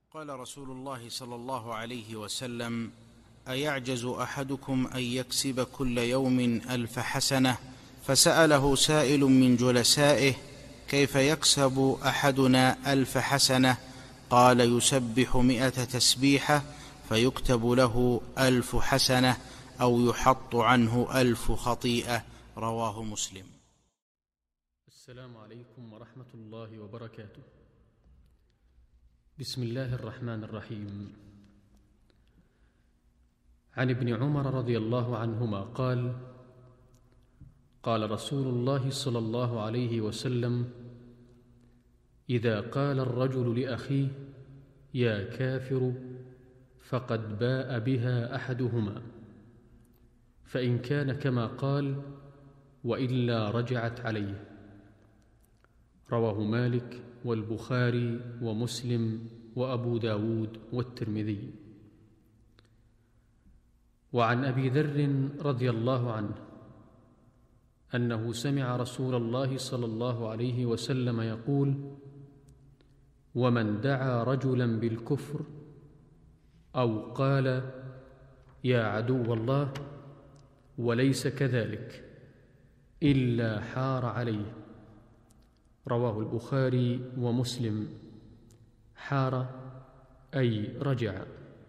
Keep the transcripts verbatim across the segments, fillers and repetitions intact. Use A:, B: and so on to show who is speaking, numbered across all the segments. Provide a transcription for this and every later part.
A: قال رسول الله صلى الله عليه وسلم: أيعجز أحدكم أن يكسب كل يوم ألف حسنة؟ فسأله سائل من جلسائه: كيف يكسب أحدنا ألف حسنة؟ قال: يسبح مئة تسبيحة فيكتب له ألف حسنة أو يحط عنه ألف خطيئة. رواه مسلم.
B: السلام عليكم ورحمة الله وبركاته. بسم الله الرحمن الرحيم. عن ابن عمر رضي الله عنهما قال: قال رسول الله صلى الله عليه وسلم: إذا قال الرجل لأخيه يا كافر فقد باء بها أحدهما، فإن كان كما قال وإلا رجعت عليه. رواه مالك والبخاري ومسلم وأبو داود والترمذي. وعن أبي ذر رضي الله عنه أنه سمع رسول الله صلى الله عليه وسلم يقول: ومن دعا رجلا بالكفر أو قال يا عدو الله وليس كذلك إلا حار عليه. رواه البخاري ومسلم. حار أي رجع.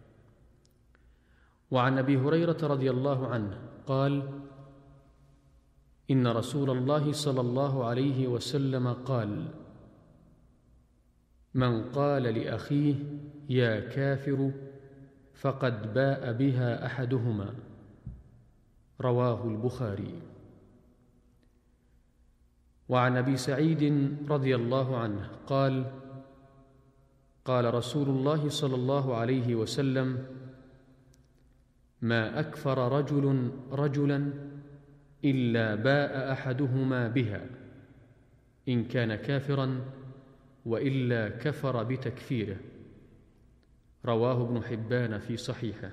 B: وعن أبي هريرة رضي الله عنه قال: إن رسول الله صلى الله عليه وسلم قال: من قال لأخيه يا كافر فقد باء بها أحدهما. رواه البخاري. وعن أبي سعيد رضي الله عنه قال: قال رسول الله صلى الله عليه وسلم: ما أكفر رجل رجلا إلا باء أحدهما بها، إن كان كافرا وإلا كفر بتكفيره. رواه ابن حبان في صحيحه.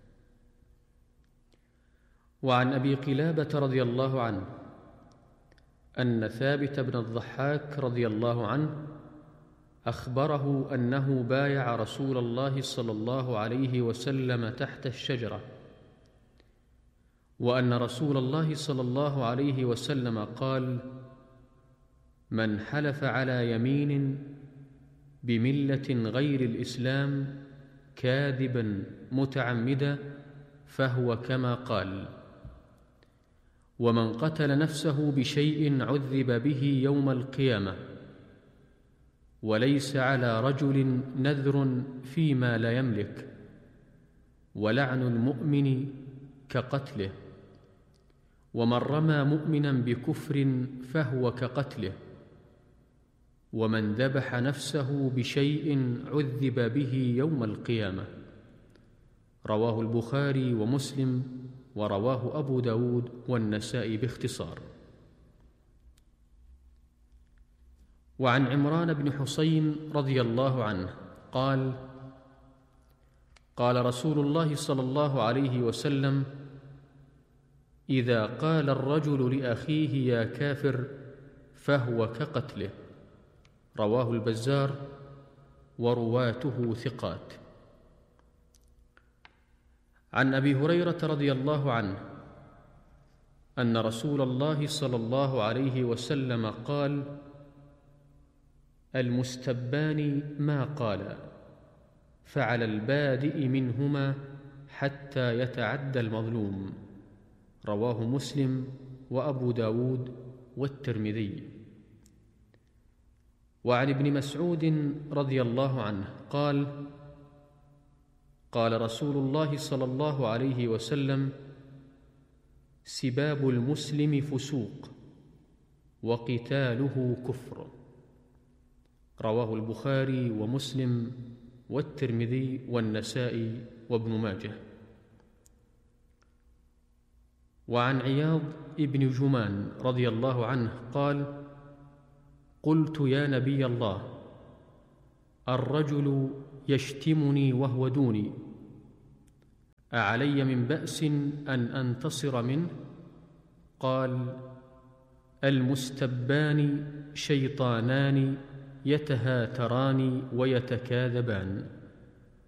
B: وعن أبي قلابة رضي الله عنه أن ثابت بن الضحاك رضي الله عنه أخبره أنه بايع رسول الله صلى الله عليه وسلم تحت الشجرة، وأن رسول الله صلى الله عليه وسلم قال: من حلف على يمين بملة غير الإسلام كاذبا متعمدا فهو كما قال. ومن قتل نفسه بشيء عذب به يوم القيامة، وليس على رجل نذر فيما لا يملك، ولعن المؤمن كقتله. ومن رمى مؤمنا بكفر فهو كقتله. ومن ذبح نفسه بشيء عذب به يوم القيامة. رواه البخاري ومسلم، ورواه أبو داود والنسائي باختصار. وعن عمران بن حسين رضي الله عنه قال: قال رسول الله صلى الله عليه وسلم: إذا قال الرجل لأخيه يا كافر فهو كقتله. رواه البزار ورواته ثقات. عن أبي هريرة رضي الله عنه أن رسول الله صلى الله عليه وسلم قال: المستبان ما قال، فعلى البادئ منهما حتى يتعدى المظلوم. رواه مسلم وأبو داود والترمذي. وعن ابن مسعود رضي الله عنه قال: قال رسول الله صلى الله عليه وسلم: سباب المسلم فسوق وقتاله كفر. رواه البخاري ومسلم والترمذي والنسائي وابن ماجه. وعن عياض ابن جمان رضي الله عنه قال: قلت يا نبي الله، الرجل يشتمني وهو دوني، أعلي من بأس أن أنتصر منه؟ قال: المستبان شيطانان يتهاتران ويتكاذبان.